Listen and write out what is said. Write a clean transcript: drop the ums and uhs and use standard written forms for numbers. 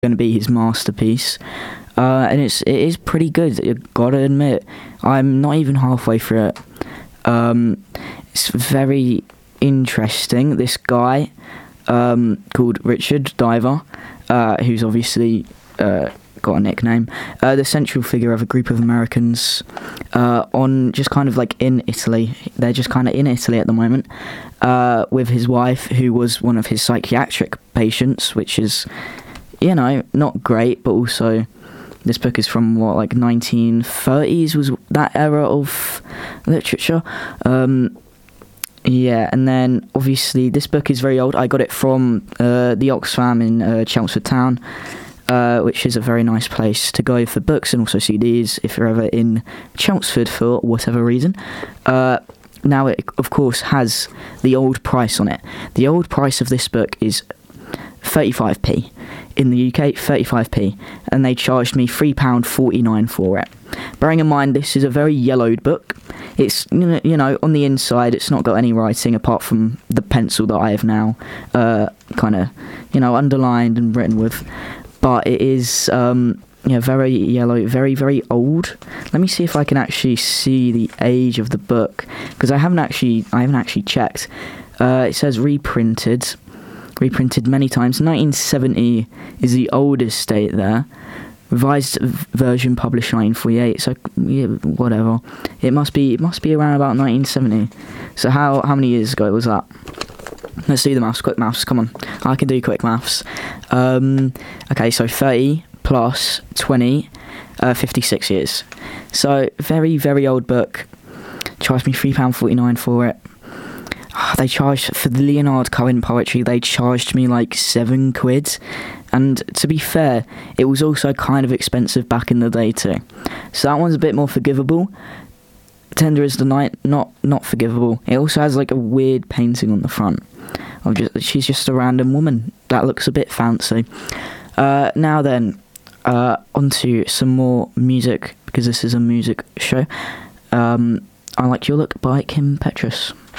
going to be his masterpiece. And it is pretty good, you gotta admit. I'm not even halfway through it. It's very interesting. This guy called Richard Diver, who's obviously got a nickname, the central figure of a group of Americans on just kind of like in Italy. They're just kind of in Italy at the moment, with his wife, who was one of his psychiatric patients, which is, you know, not great, but also this book is from what, like 1930s was that era of literature. Yeah, and then obviously this book is very old. I got it from the Oxfam in Chelmsford Town, which is a very nice place to go for books and also CDs if you're ever in Chelmsford for whatever reason. Now it of course has the old price on it. The old price of this book is 35p. In the UK, 35p, and they charged me £3.49 for it. Bearing in mind this is a very yellowed book. It's, you know, on the inside it's not got any writing apart from the pencil that I have now kind of, you know, underlined and written with, but it is very yellow, very, very old. Let me see if I can actually see the age of the book, because I haven't actually checked. It says reprinted many times. 1970 is the oldest date there. Revised version published 1948. So yeah, whatever. It must be around about 1970. So how many years ago was that? Let's do the maths. Quick maths. Come on, I can do quick maths. Okay, so 30 plus 20, 56 years. So very, very old book. Charged me £3.49 for it. They charged for the Leonard Cohen poetry. They charged me like £7, and to be fair, it was also kind of expensive back in the day too. So that one's a bit more forgivable. Tender as the Night, not forgivable. It also has like a weird painting on the front of she's just a random woman that looks a bit fancy. Now then, onto some more music, because this is a music show. I Like Your Look by Kim Petras.